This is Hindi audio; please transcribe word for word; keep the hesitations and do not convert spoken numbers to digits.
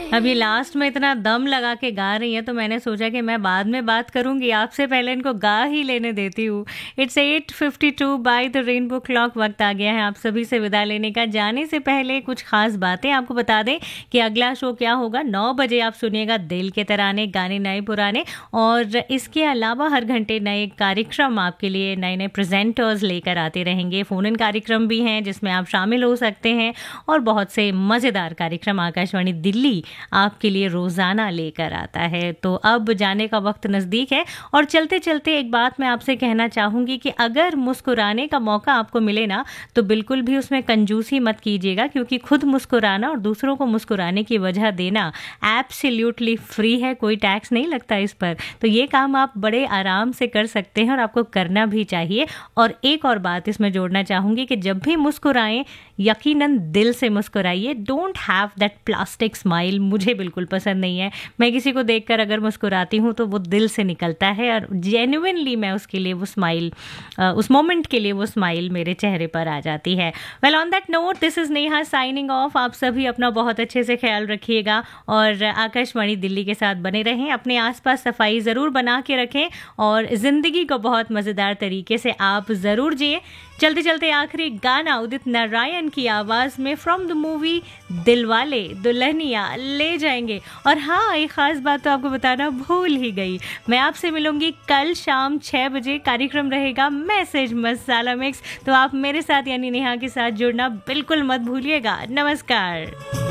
अब ये लास्ट में इतना दम लगा के गा रही हैं तो मैंने सोचा कि मैं बाद में बात करूंगी, आपसे पहले इनको गा ही लेने देती हूँ। It's eight fifty to by the rainbow clock. वक्त आ गया है आप सभी से विदा लेने का। जाने से पहले कुछ खास बातें आपको बता दें कि अगला शो क्या होगा। नौ बजे आप सुनिएगा दिल के तराने, गाने नए पुराने, और इसके अलावा हर घंटे नए कार्यक्रम आपके लिए, नए नए प्रेजेंटर्स लेकर आते रहेंगे। फ़ोन इन कार्यक्रम भी हैं जिसमें आप शामिल हो सकते हैं, और बहुत से मज़ेदार कार्यक्रम आकाशवाणी दिल्ली आपके लिए रोज़ाना लेकर आता है। तो अब जाने का वक्त नज़दीक है, और चलते चलते एक बात मैं आपसे कहना चाहूँगी कि अगर मुस्कुराने का मौका आपको मिले ना, तो बिल्कुल भी उसमें कंजूसी मत कीजिएगा, क्योंकि खुद मुस्कुराना और दूसरों को मुस्कुराने की वजह देना एब्सोल्युटली फ्री है, कोई टैक्स नहीं लगता इस पर। तो ये काम आप बड़े आराम से कर सकते हैं, और आपको करना भी चाहिए। और एक और बात इसमें जोड़ना चाहूँगी कि जब भी मुस्कुराएं, यकीनन दिल से मुस्कुराइए। Don't have that plastic smile, मुझे बिल्कुल पसंद नहीं है। मैं किसी को देखकर अगर मुस्कुराती हूँ तो वो दिल से निकलता है, और जेन्युइनली मैं उसके लिए वो स्माइल, उस मोमेंट के लिए वो स्माइल मेरे चेहरे पर आ जाती है। Well, on that note, this is Neha signing off. आप सभी अपना बहुत अच्छे से ख्याल रखिएगा, और आकाशवाणी दिल्ली के साथ बने रहें। अपने आसपास सफाई ज़रूर बना के रखें, और ज़िंदगी को बहुत मज़ेदार तरीके से आप ज़रूर जिए। चलते चलते आखिरी गाना उदित नारायण की आवाज़ में from the movie Dilwale Dulhania ले जाएंगे। और हाँ, एक ख़ास बात तो आपको बताना भूल ही गई, मैं आपसे मिलूंगी कल शाम छः बजे। कार्यक्रम रहेगा मैसेज मसाला मिक्स, तो आप मेरे साथ यानी नेहा के साथ जुड़ना बिल्कुल मत भूलिएगा। नमस्कार।